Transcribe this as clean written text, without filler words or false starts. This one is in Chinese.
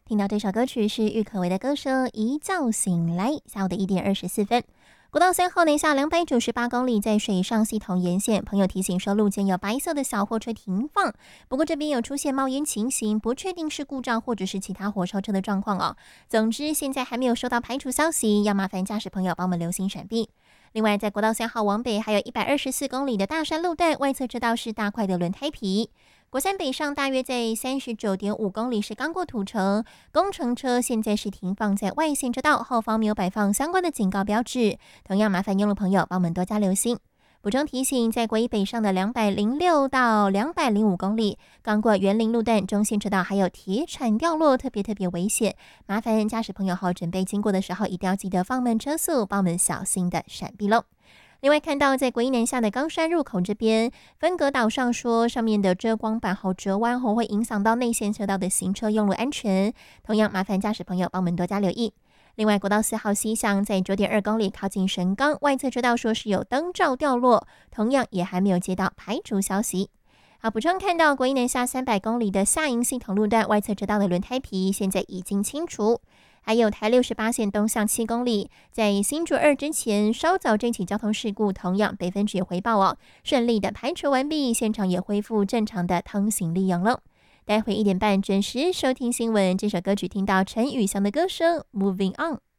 听到这首歌曲是郁可唯的歌声《一觉醒来》，下午的1点24分。国道3号南下298公里，在水上系统沿线，朋友提醒说路肩有白色的小货车停放，不过这边有出现冒烟情形，不确定是故障或者是其他火烧车的状况哦。总之现在还没有收到排除消息，要麻烦驾驶朋友帮我们留心闪避。另外在国道3号往北还有124公里的大山路段，外侧车道是大块的轮胎皮。国三北上大约在39.5公里是刚过土城，工程车现在是停放在外线车道，后方没有摆放相关的警告标志，同样麻烦用路朋友帮我们多加留心。补充提醒，在国一北上的206到205公里，刚过园林路段中线车道还有铁铲掉落，特别危险，麻烦驾驶朋友准备经过的时候一定要记得放慢车速，帮我们小心的闪避喽。另外看到在国一南下的冈山入口这边，分隔岛上说上面的遮光板折弯后会影响到内线车道的行车用路安全，同样麻烦驾驶朋友帮我们多加留意。另外国道4号西向在9.2公里靠近神冈，外侧车道说是有灯罩掉落，同样也还没有接到排除消息。好，补充看到国一南下300公里的下营系统路段外侧车道的轮胎皮现在已经清除。还有台68线东向7公里，在新竹2之前稍早这起交通事故，同样北分局回报哦，顺利的排除完毕，现场也恢复正常的通行利用了。待会1点半准时收听新闻，这首歌曲听到陈宇翔的歌声 Moving On。